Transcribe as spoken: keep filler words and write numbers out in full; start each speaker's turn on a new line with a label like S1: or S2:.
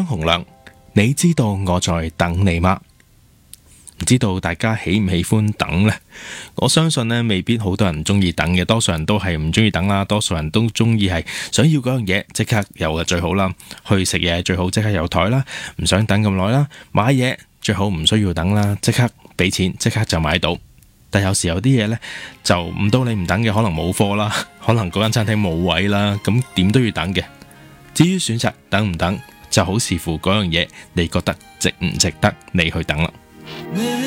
S1: 洪亮，你知道我在等你嗎？唔知道大家喜唔喜歡等呢？我相信呢，未必好多人中意等嘅，多數人都係唔中意等啦，多數人都中意係想要嗰樣嘢即刻有嘅最好啦，去食嘢最好即刻有台啦，唔想等咁耐啦，買嘢最好唔需要等啦，即刻俾錢即刻就買到。但有時有啲嘢呢，就唔到你唔等嘅，可能冇貨啦，可能嗰間餐廳冇位啦，咁點都要等嘅。至於選擇等唔等，就好視乎嗰樣嘢你覺得值唔值得你去等啦。